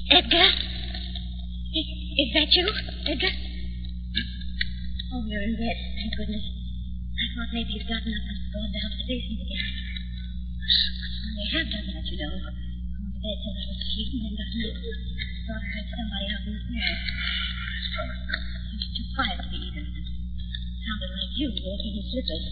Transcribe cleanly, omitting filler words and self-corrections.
Edgar? Is that you, Edgar? Oh, you're in bed. Thank goodness. I thought maybe you'd gotten up and gone down to the basement again. They have done that, you know. Gone to bed till I was asleep and then gotten up. Thought I heard somebody out in the hall. It's probably done. It was too quiet to be either. Sounded like you walking in slippers.